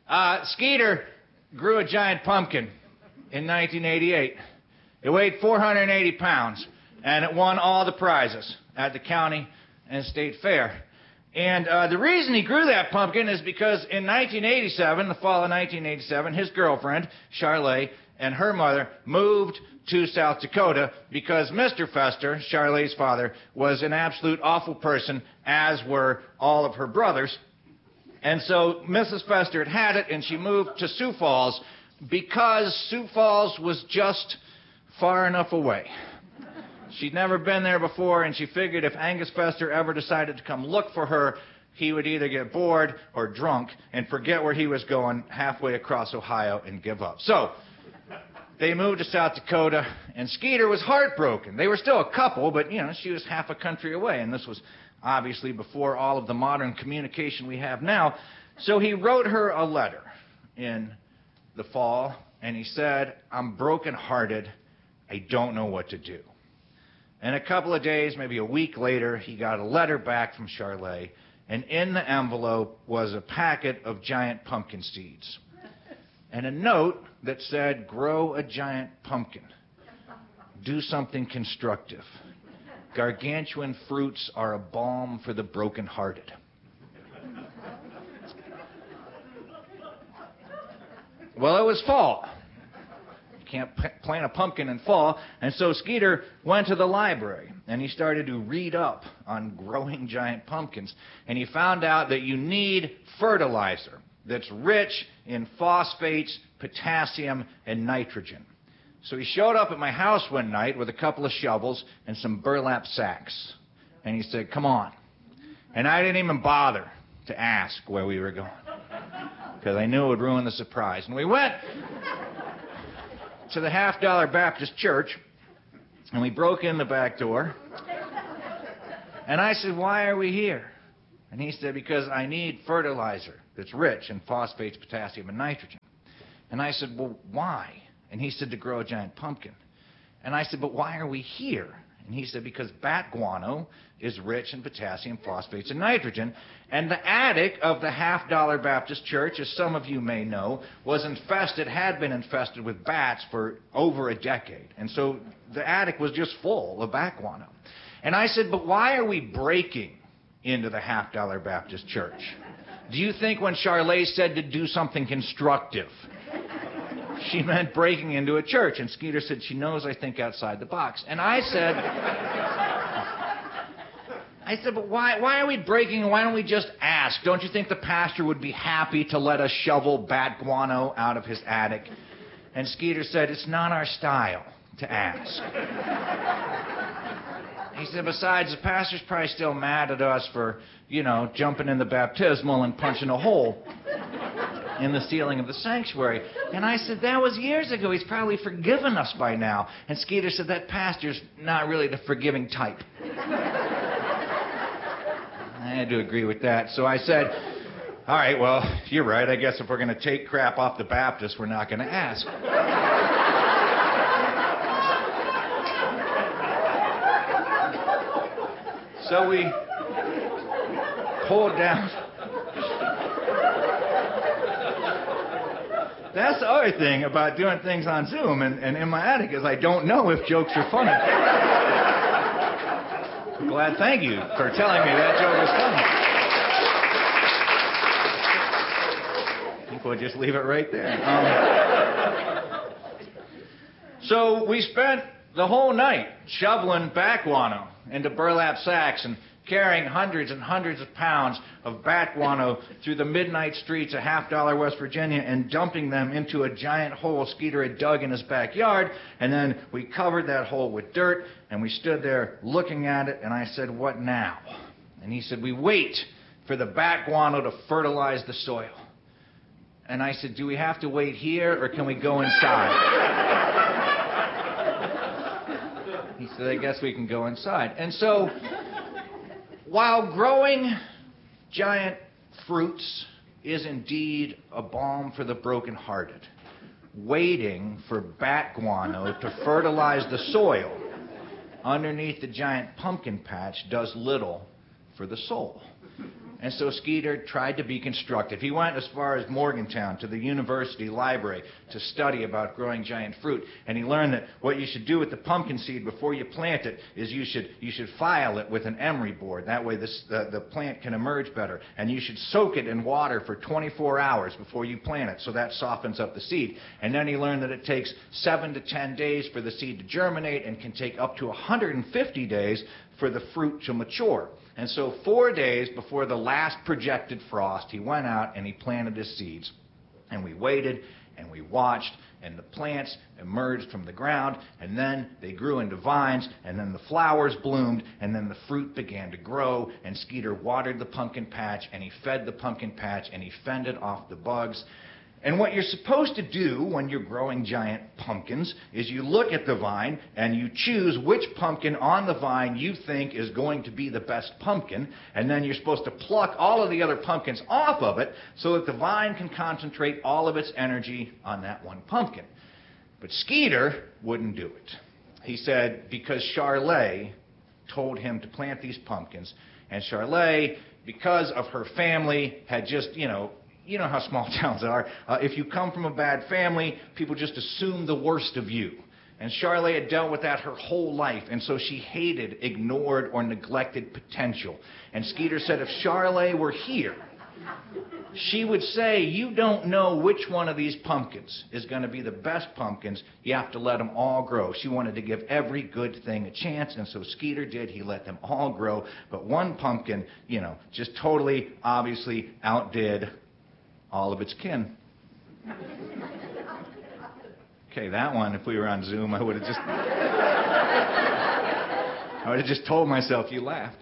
Skeeter grew a giant pumpkin in 1988. It weighed 480 pounds, and it won all the prizes at the county and state fair. And the reason he grew that pumpkin is because in 1987, the fall of 1987, his girlfriend, Charlay, and her mother moved to South Dakota because Mr. Fester, Charlay's father, was an absolute awful person, as were all of her brothers. And so Mrs. Fester had it, and she moved to Sioux Falls because Sioux Falls was just far enough away. She'd never been there before, and she figured if Angus Fester ever decided to come look for her, he would either get bored or drunk and forget where he was going halfway across Ohio and give up. So they moved to South Dakota, and Skeeter was heartbroken. They were still a couple, but, she was half a country away, and this was obviously before all of the modern communication we have now. So he wrote her a letter in the fall, and he said, "I'm brokenhearted. I don't know what to do." And a couple of days, maybe a week later, he got a letter back from Charlay, and in the envelope was a packet of giant pumpkin seeds and a note that said, "Grow a giant pumpkin. Do something constructive. Gargantuan fruits are a balm for the brokenhearted." Well, it was fall. Can't plant a pumpkin in fall. And so Skeeter went to the library, and he started to read up on growing giant pumpkins. And he found out that you need fertilizer that's rich in phosphates, potassium, and nitrogen. So he showed up at my house one night with a couple of shovels and some burlap sacks. And he said, "Come on." And I didn't even bother to ask where we were going, because I knew it would ruin the surprise. And we went to the $50 Baptist Church, and we broke in the back door. And I said, "Why are we here?" And he said, "Because I need fertilizer that's rich in phosphates, potassium, and nitrogen." And I said, "Well, why?" And he said, "To grow a giant pumpkin." And I said, "But why are we here?" And he said, "Because bat guano is rich in potassium, phosphates, and nitrogen." And the attic of the $50 Baptist Church, as some of you may know, had been infested with bats for over a decade. And so the attic was just full of bat guano. And I said, "But why are we breaking into the $50 Baptist Church? Do you think when Charlay said to do something constructive, she meant breaking into a church?" And Skeeter said, "She knows I think outside the box." And I said, "But why are we breaking, and why don't we just ask? Don't you think the pastor would be happy to let us shovel bat guano out of his attic?" And Skeeter said, "It's not our style to ask." He said, "Besides, the pastor's probably still mad at us for, jumping in the baptismal and punching a hole in the ceiling of the sanctuary." And I said, "That was years ago. He's probably forgiven us by now." And Skeeter said, "That pastor's not really the forgiving type." I had to agree with that. So I said, "All right, well, you're right. I guess if we're going to take crap off the Baptists, we're not going to ask." So we pulled down. That's the other thing about doing things on Zoom and in my attic, is I don't know if jokes are funny. I'm glad, thank you for telling me that joke was funny. I think we'll just leave it right there. So we spent the whole night shoveling bat guano into burlap sacks and carrying hundreds and hundreds of pounds of bat guano through the midnight streets of $50 West Virginia and dumping them into a giant hole Skeeter had dug in his backyard. And then we covered that hole with dirt, and we stood there looking at it, and I said, "What now?" And he said, "We wait for the bat guano to fertilize the soil." And I said, "Do we have to wait here, or can we go inside?" He said, "I guess we can go inside." And so, while growing giant fruits is indeed a balm for the brokenhearted, waiting for bat guano to fertilize the soil underneath the giant pumpkin patch does little for the soul. And so Skeeter tried to be constructive. He went as far as Morgantown to the university library to study about growing giant fruit. And he learned that what you should do with the pumpkin seed before you plant it is you should file it with an emery board. That way the plant can emerge better. And you should soak it in water for 24 hours before you plant it, so that softens up the seed. And then he learned that it takes 7 to 10 days for the seed to germinate and can take up to 150 days for the fruit to mature. And so 4 days before the last projected frost, he went out and he planted his seeds. And we waited and we watched, and the plants emerged from the ground, and then they grew into vines, and then the flowers bloomed, and then the fruit began to grow, and Skeeter watered the pumpkin patch, and he fed the pumpkin patch, and he fended off the bugs. And what you're supposed to do when you're growing giant pumpkins is you look at the vine and you choose which pumpkin on the vine you think is going to be the best pumpkin, and then you're supposed to pluck all of the other pumpkins off of it so that the vine can concentrate all of its energy on that one pumpkin. But Skeeter wouldn't do it. He said because Charley told him to plant these pumpkins, and Charley, because of her family, had just, you know how small towns are. If you come from a bad family, people just assume the worst of you. And Charley had dealt with that her whole life, and so she hated ignored or neglected potential. And Skeeter said if Charley were here, she would say, you don't know which one of these pumpkins is going to be the best pumpkins. You have to let them all grow. She wanted to give every good thing a chance, and so Skeeter did. He let them all grow. But one pumpkin, just totally, obviously outdid all of its kin. Okay, that one, if we were on Zoom, I would have just told myself you laughed.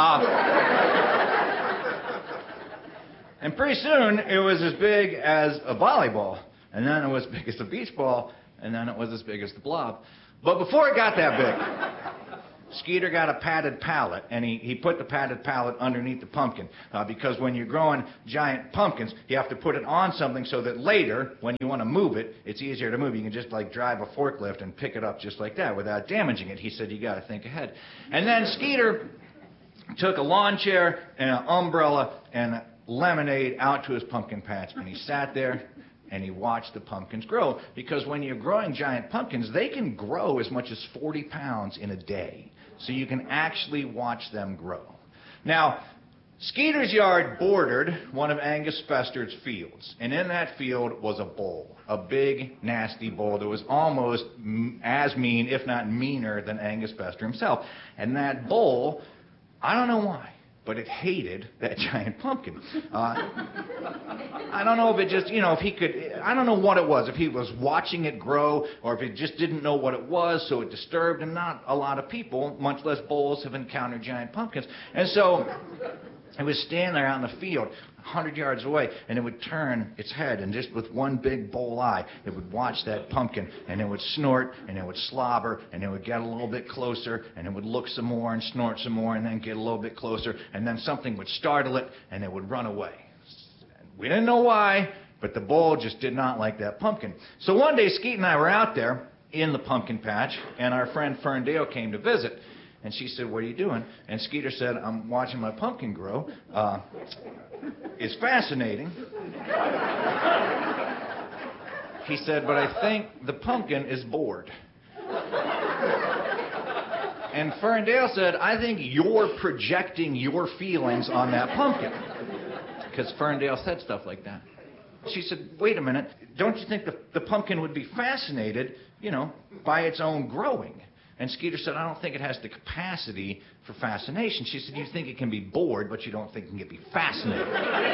And pretty soon, it was as big as a volleyball, and then it was as big as a beach ball, and then it was as big as the blob. But before it got that big, Skeeter got a padded pallet, and he put the padded pallet underneath the pumpkin, because when you're growing giant pumpkins, you have to put it on something so that later, when you want to move it, it's easier to move. You can just drive a forklift and pick it up just like that without damaging it. He said, you got to think ahead. And then Skeeter took a lawn chair and an umbrella and lemonade out to his pumpkin patch, and he sat there and he watched the pumpkins grow, because when you're growing giant pumpkins, they can grow as much as 40 pounds in a day. So you can actually watch them grow. Now, Skeeter's yard bordered one of Angus Fester's fields. And in that field was a bull, a big, nasty bull that was almost as mean, if not meaner, than Angus Fester himself. And that bull, I don't know why, but it hated that giant pumpkin. I don't know if it just, if he could, I don't know what it was, if he was watching it grow, or if it just didn't know what it was, so it disturbed him. Not a lot of people, much less bulls, have encountered giant pumpkins. And so it was standing there out in the field, 100 yards away, and it would turn its head, and just with one big bull eye, it would watch that pumpkin, and it would snort, and it would slobber, and it would get a little bit closer, and it would look some more, and snort some more, and then get a little bit closer, and then something would startle it, and it would run away. We didn't know why, but the bull just did not like that pumpkin. So one day, Skeet and I were out there in the pumpkin patch, and our friend Ferndale came to visit. And she said, what are you doing? And Skeeter said, I'm watching my pumpkin grow. It's fascinating. He said, but I think the pumpkin is bored. And Ferndale said, I think you're projecting your feelings on that pumpkin. Because Ferndale said stuff like that. She said, wait a minute, don't you think the pumpkin would be fascinated, by its own growing? And Skeeter said, I don't think it has the capacity for fascination. She said, you think it can be bored, but you don't think it can be fascinated.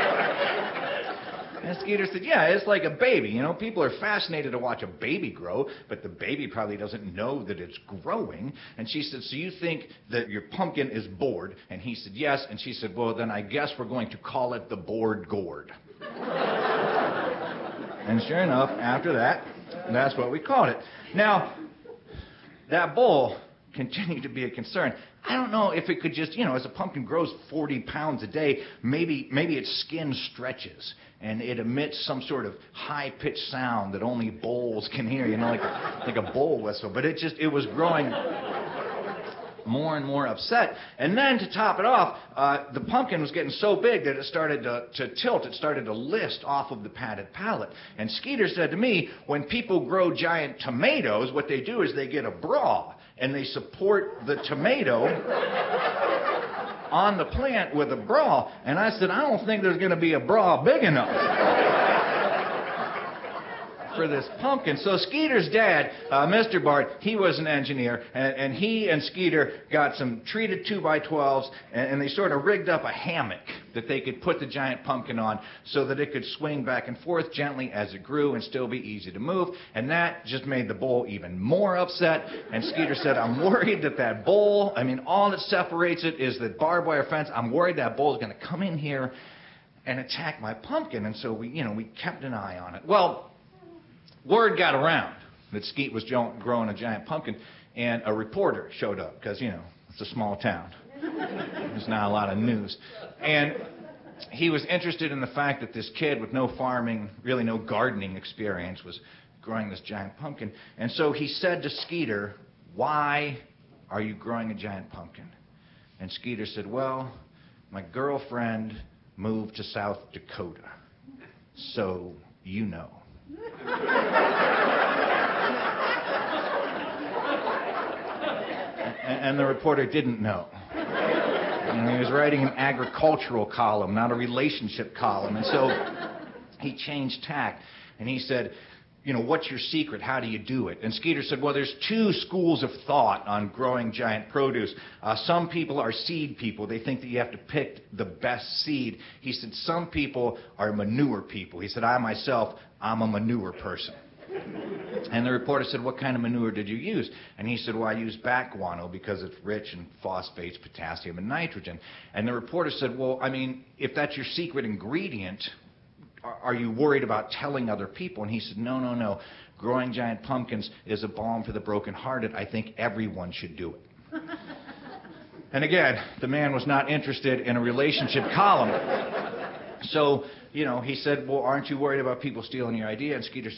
And Skeeter said, yeah, it's like a baby. People are fascinated to watch a baby grow, but the baby probably doesn't know that it's growing. And she said, so you think that your pumpkin is bored? And he said, yes. And she said, well, then I guess we're going to call it the bored gourd. And sure enough, after that, that's what we called it. Now, that bull continued to be a concern. I don't know if it could just, as a pumpkin grows 40 pounds a day, maybe its skin stretches and it emits some sort of high-pitched sound that only bulls can hear, like a bull whistle. But it was growing more and more upset. And then to top it off, the pumpkin was getting so big that it started to tilt. It started to list off of the padded pallet. And Skeeter said to me, when people grow giant tomatoes, what they do is they get a bra and they support the tomato on the plant with a bra. And I said, I don't think there's going to be a bra big enough for this pumpkin. So Skeeter's dad, Mr. Bart, he was an engineer, and he and Skeeter got some treated 2x12s, and they sort of rigged up a hammock that they could put the giant pumpkin on so that it could swing back and forth gently as it grew and still be easy to move. And that just made the bull even more upset. And Skeeter said, I'm worried that bull, all that separates it is the barbed wire fence. I'm worried that bull is going to come in here and attack my pumpkin. And so we kept an eye on it. Well, word got around that Skeet was growing a giant pumpkin, and a reporter showed up because, it's a small town. There's not a lot of news. And he was interested in the fact that this kid with no farming, really no gardening experience, was growing this giant pumpkin. And so he said to Skeeter, why are you growing a giant pumpkin? And Skeeter said, well, my girlfriend moved to South Dakota, so you know. And the reporter didn't know. He was writing an agricultural column, not a relationship column. And so he changed tack, and he said, what's your secret? How do you do it? And Skeeter said, well, there's two schools of thought on growing giant produce. Some people are seed people. They think that you have to pick the best seed. He said, some people are manure people. He said, I'm a manure person. And the reporter said, what kind of manure did you use? And he said, well, I use bat guano because it's rich in phosphates, potassium, and nitrogen. And the reporter said, well, if that's your secret ingredient, are you worried about telling other people? And he said, no. Growing giant pumpkins is a balm for the brokenhearted. I think everyone should do it. And again, the man was not interested in a relationship column. So, he said, well, aren't you worried about people stealing your idea? And Skeeter said,